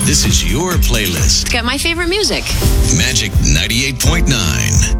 This is your playlist. Get my favorite music. Magic 98.9.